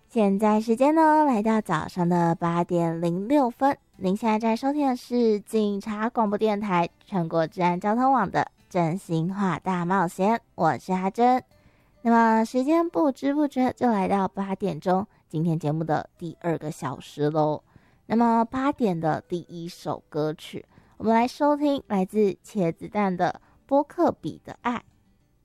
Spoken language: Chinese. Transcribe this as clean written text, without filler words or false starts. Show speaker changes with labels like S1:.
S1: 现在时间呢来到早上的8:06，您现在在收听的是警察广播电台全国治安交通网的真心话大冒险，我是阿珍。那么时间不知不觉就来到8点钟，今天节目的第2个小时咯。那么8点的第一首歌曲，我们来收听来自茄子蛋的波克比的爱。